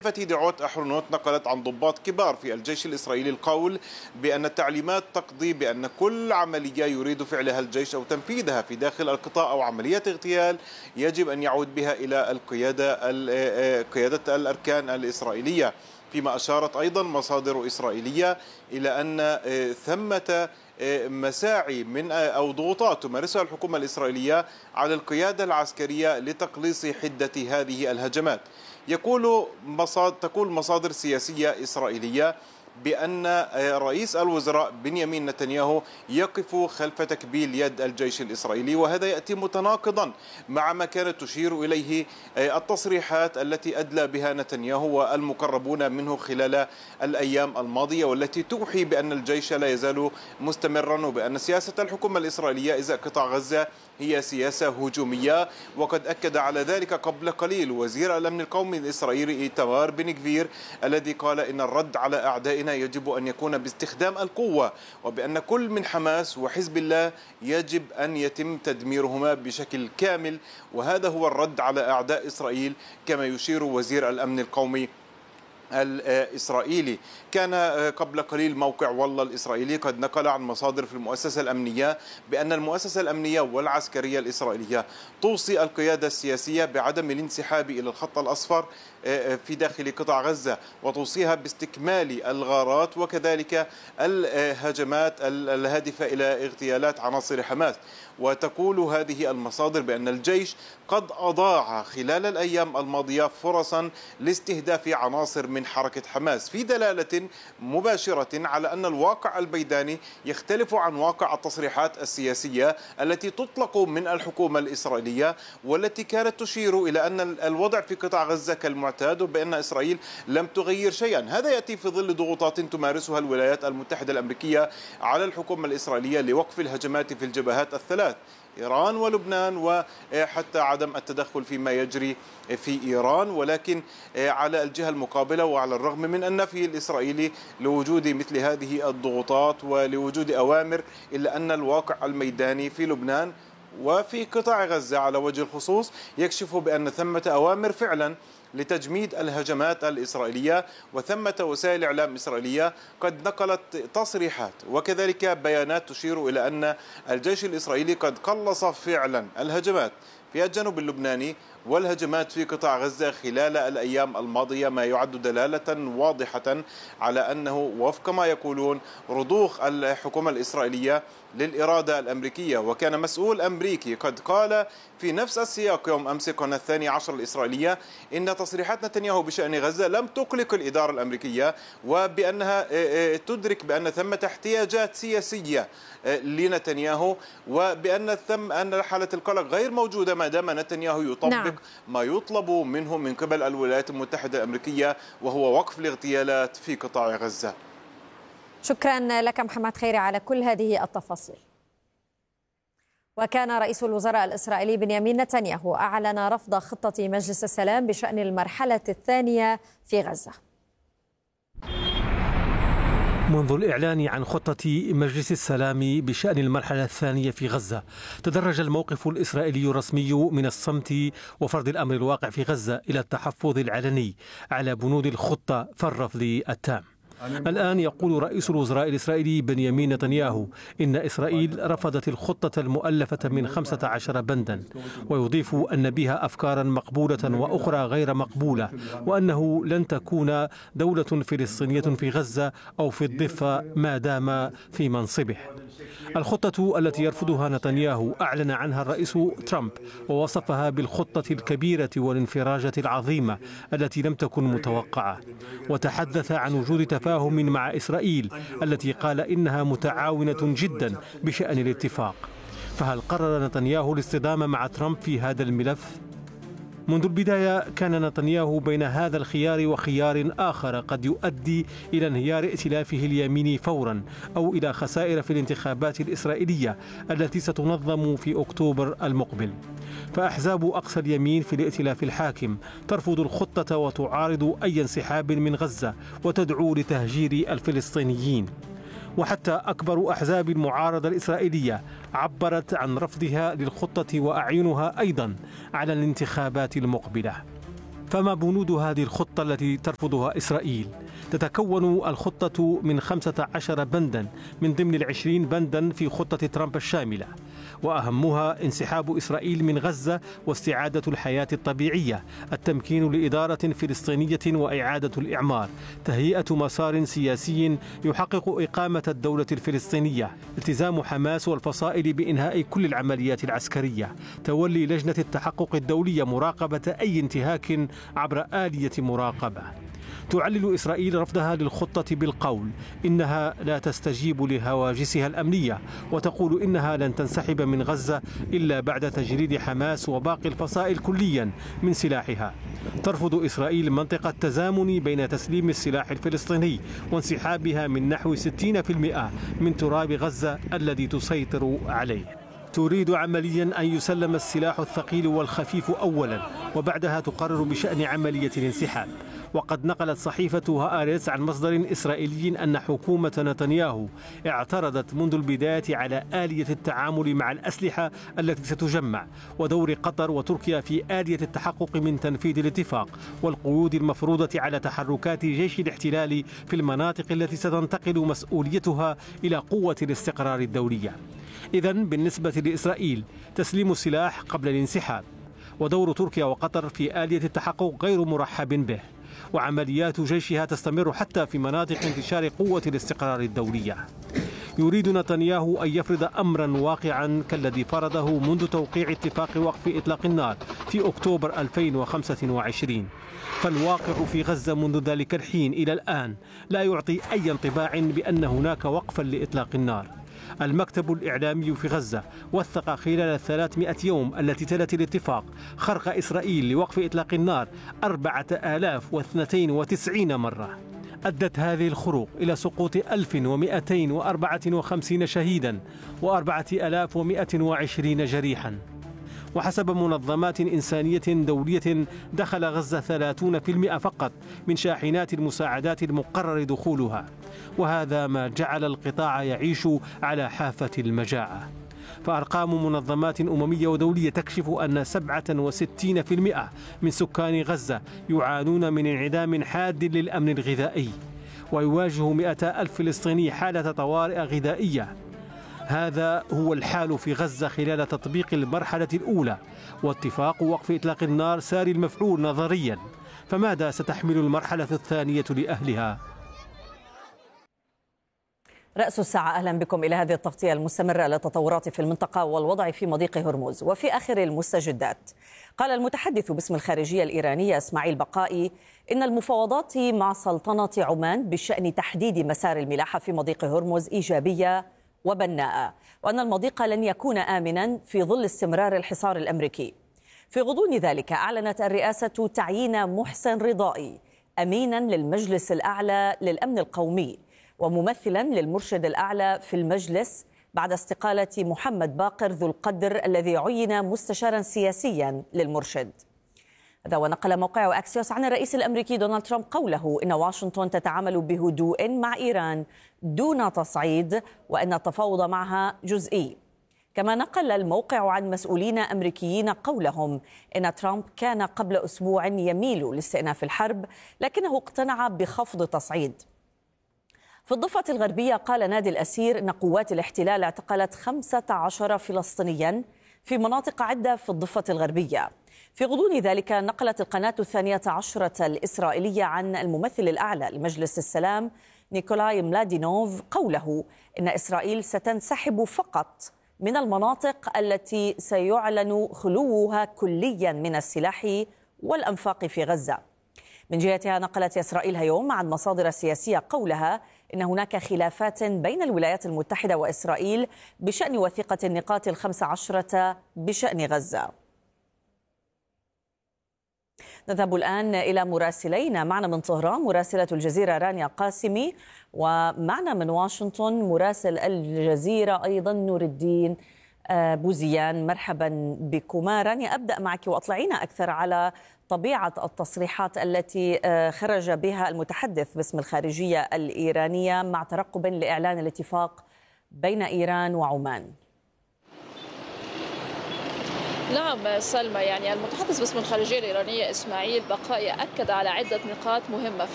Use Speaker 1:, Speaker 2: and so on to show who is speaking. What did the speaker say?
Speaker 1: صحيفة يديعوت أحرونوت نقلت عن ضباط كبار في الجيش الإسرائيلي القول بأن التعليمات تقضي بأن كل عملية يريد فعلها الجيش أو تنفيذها في داخل القطاع أو عملية اغتيال يجب أن يعود بها إلى قيادة الأركان الإسرائيلية. فيما أشارت أيضا مصادر إسرائيلية إلى أن ثمة مساعي من أو ضغوطات تمارسها الحكومة الإسرائيلية على القيادة العسكرية لتقليص حدة هذه الهجمات. تقول مصادر سياسية إسرائيلية بأن رئيس الوزراء بنيامين نتنياهو يقف خلف تكبيل يد الجيش الإسرائيلي، وهذا يأتي متناقضا مع ما كانت تشير إليه التصريحات التي أدلى بها نتنياهو والمقربون منه خلال الأيام الماضية، والتي توحي بأن الجيش لا يزال مستمرا وبأن سياسة الحكومة الإسرائيلية إزاء قطاع غزة هي سياسة هجومية. وقد أكد على ذلك قبل قليل وزير الأمن القومي الإسرائيلي إيتمار بن غفير الذي قال إن الرد على أعدائنا يجب أن يكون باستخدام القوة، وبأن كل من حماس وحزب الله يجب أن يتم تدميرهما بشكل كامل، وهذا هو الرد على أعداء إسرائيل كما يشير وزير الأمن القومي الإسرائيلي. كان قبل قليل موقع والله الإسرائيلي قد نقل عن مصادر في المؤسسة الأمنية بأن المؤسسة الأمنية والعسكرية الإسرائيلية توصي القيادة السياسية بعدم الانسحاب إلى الخط الأصفر في داخل قطاع غزة، وتوصيها باستكمال الغارات وكذلك الهجمات الهادفة إلى اغتيالات عناصر حماس. وتقول هذه المصادر بأن الجيش قد أضاع خلال الأيام الماضية فرصا لاستهداف عناصر من حركة حماس، في دلالة مباشرة على أن الواقع الميداني يختلف عن واقع التصريحات السياسية التي تطلق من الحكومة الإسرائيلية، والتي كانت تشير إلى أن الوضع في قطاع غزة كالمعتاد وبأن إسرائيل لم تغير شيئا. هذا يأتي في ظل ضغوطات تمارسها الولايات المتحدة الأمريكية على الحكومة الإسرائيلية لوقف الهجمات في الجبهات الثلاث، إيران ولبنان، وحتى عدم التدخل فيما يجري في إيران. ولكن على الجهة المقابلة وعلى الرغم من النفي الإسرائيلي لوجود مثل هذه الضغوطات ولوجود أوامر، إلا أن الواقع الميداني في لبنان وفي قطاع غزة على وجه الخصوص يكشف بأن ثمة أوامر فعلا لتجميد الهجمات الإسرائيلية، وثمة وسائل إعلام إسرائيلية قد نقلت تصريحات وكذلك بيانات تشير إلى أن الجيش الإسرائيلي قد قلص فعلا الهجمات في الجنوب اللبناني والهجمات في قطاع غزة خلال الأيام الماضية، ما يعد دلالة واضحة على أنه وفق ما يقولون رضوخ الحكومة الإسرائيلية للإرادة الأمريكية. وكان مسؤول أمريكي قد قال في نفس السياق يوم أمس قناة 12 الإسرائيلية إن تصريحات نتنياهو بشأن غزة لم تقلق الإدارة الأمريكية، وبأنها تدرك بأن ثمة احتياجات سياسية لنتنياهو، وبأن أن حالة القلق غير موجودة ما دام نتنياهو يطبق ما يطلب منه من قبل الولايات المتحدة الأمريكية، وهو وقف الاغتيالات في قطاع غزة.
Speaker 2: شكرا لك محمد خيري على كل هذه التفاصيل. وكان رئيس الوزراء الإسرائيلي بنيامين نتنياهو أعلن رفض خطة مجلس السلام بشأن المرحلة الثانية في غزة.
Speaker 3: منذ الإعلان عن خطة مجلس السلام بشأن المرحلة الثانية في غزة، تدرج الموقف الإسرائيلي الرسمي من الصمت وفرض الأمر الواقع في غزة إلى التحفظ العلني على بنود الخطة فالرفض التام. الآن يقول رئيس الوزراء الإسرائيلي بنيامين نتنياهو إن إسرائيل رفضت الخطة المؤلفة من 15 بندا، ويضيف أن بها أفكارا مقبولة وأخرى غير مقبولة، وأنه لن تكون دولة فلسطينية في غزة أو في الضفة ما دام في منصبه. الخطة التي يرفضها نتنياهو أعلن عنها الرئيس ترامب ووصفها بالخطة الكبيرة والانفراجة العظيمة التي لم تكن متوقعة، وتحدث عن وجود تفاهم مع إسرائيل التي قال إنها متعاونة جدا بشأن الاتفاق. فهل قرر نتنياهو الاصطدام مع ترامب في هذا الملف؟ منذ البداية كان نتنياهو بين هذا الخيار وخيار آخر قد يؤدي إلى انهيار ائتلافه اليميني فورا أو إلى خسائر في الانتخابات الإسرائيلية التي ستنظم في أكتوبر المقبل. فأحزاب أقصى اليمين في الائتلاف الحاكم ترفض الخطة وتعارض أي انسحاب من غزة وتدعو لتهجير الفلسطينيين. وحتى أكبر أحزاب المعارضة الإسرائيلية عبرت عن رفضها للخطة وأعينها أيضا على الانتخابات المقبلة. فما بنود هذه الخطة التي ترفضها إسرائيل؟ تتكون الخطة من 15 بندا من ضمن 20 بندا في خطة ترامب الشاملة، وأهمها انسحاب إسرائيل من غزة واستعادة الحياة الطبيعية، التمكين لإدارة فلسطينية وإعادة الإعمار، تهيئة مسار سياسي يحقق إقامة الدولة الفلسطينية، التزام حماس والفصائل بإنهاء كل العمليات العسكرية، تولي لجنة التحقق الدولية مراقبة أي انتهاك عبر آلية مراقبة. تعلل إسرائيل رفضها للخطة بالقول إنها لا تستجيب لهواجسها الأمنية، وتقول إنها لن تنسحب من غزة إلا بعد تجريد حماس وباقي الفصائل كليا من سلاحها. ترفض إسرائيل منطق التزامن بين تسليم السلاح الفلسطيني وانسحابها من نحو 60% من تراب غزة الذي تسيطر عليه. تريد عمليا أن يسلم السلاح الثقيل والخفيف أولا، وبعدها تقرر بشأن عملية الانسحاب. وقد نقلت صحيفة هآرتس عن مصدر إسرائيلي أن حكومة نتنياهو اعترضت منذ البداية على آلية التعامل مع الأسلحة التي ستجمع، ودور قطر وتركيا في آلية التحقق من تنفيذ الاتفاق، والقيود المفروضة على تحركات جيش الاحتلال في المناطق التي ستنتقل مسؤوليتها إلى قوة الاستقرار الدولية. إذن بالنسبة لإسرائيل تسليم السلاح قبل الانسحاب، ودور تركيا وقطر في آلية التحقق غير مرحب به، وعمليات جيشها تستمر حتى في مناطق انتشار قوة الاستقرار الدولية. يريد نتنياهو أن يفرض أمرا واقعا كالذي فرضه منذ توقيع اتفاق وقف إطلاق النار في أكتوبر 2025، فالواقع في غزة منذ ذلك الحين إلى الآن لا يعطي أي انطباع بأن هناك وقفا لإطلاق النار. المكتب الإعلامي في غزة وثق خلال 300 يوم التي تلت الاتفاق خرق إسرائيل لوقف إطلاق النار 4092 مرة. أدت هذه الخروق إلى سقوط 1254 شهيدا و4120 جريحا. وحسب منظمات إنسانية دولية دخل غزة 30% فقط من شاحنات المساعدات المقرر دخولها، وهذا ما جعل القطاع يعيش على حافة المجاعة. فأرقام منظمات أممية ودولية تكشف أن 67% من سكان غزة يعانون من انعدام حاد للأمن الغذائي، ويواجه 200,000 فلسطيني حالة طوارئ غذائية. هذا هو الحال في غزة خلال تطبيق المرحلة الأولى، واتفاق وقف إطلاق النار ساري المفعول نظريا. فماذا ستحمل المرحلة الثانية لأهلها؟
Speaker 4: رأس الساعة، أهلا بكم إلى هذه التغطية المستمرة للتطورات في المنطقة والوضع في مضيق هرمز. وفي آخر المستجدات، قال المتحدث باسم الخارجية الإيرانية إسماعيل بقائي إن المفاوضات مع سلطنة عمان بشأن تحديد مسار الملاحة في مضيق هرمز إيجابية وبناءة، وأن المضيق لن يكون آمنا في ظل استمرار الحصار الأمريكي. في غضون ذلك أعلنت الرئاسة تعيين محسن رضائي أمينا للمجلس الأعلى للأمن القومي وممثلا للمرشد الأعلى في المجلس بعد استقالة محمد باقر ذو القدر الذي عين مستشارا سياسيا للمرشد. هذا ونقل موقع أكسيوس عن الرئيس الأمريكي دونالد ترامب قوله إن واشنطن تتعامل بهدوء مع إيران دون تصعيد، وأن التفاوض معها جزئي. كما نقل الموقع عن مسؤولين أمريكيين قولهم إن ترامب كان قبل أسبوع يميل لاستئناف الحرب، لكنه اقتنع بخفض تصعيد. في الضفة الغربية قال نادي الأسير إن قوات الاحتلال اعتقلت 15 فلسطينيا في مناطق عدة في الضفة الغربية. في غضون ذلك نقلت القناة 12 الإسرائيلية عن الممثل الأعلى لمجلس السلام نيكولاي ملادينوف قوله إن إسرائيل ستنسحب فقط من المناطق التي سيعلن خلوها كليا من السلاح والأنفاق في غزة. من جهتها نقلت إسرائيل هيوم عن مصادر سياسية قولها إن هناك خلافات بين الولايات المتحدة وإسرائيل بشأن وثيقة النقاط 15 بشأن غزة. نذهب الآن إلى مراسلين. معنا من طهران مراسلة الجزيرة رانيا قاسمي، ومعنا من واشنطن مراسل الجزيرة أيضا نور الدين بوزيان. مرحبا بكما. رانيا، أبدأ معك وأطلعينا أكثر على طبيعة التصريحات التي خرج بها المتحدث باسم الخارجية الإيرانية مع ترقب لإعلان الاتفاق بين إيران وعمان.
Speaker 5: نعم سلمى، يعني المتحدث باسم الخارجية الإيرانية إسماعيل بقائي أكد على عدة نقاط مهمة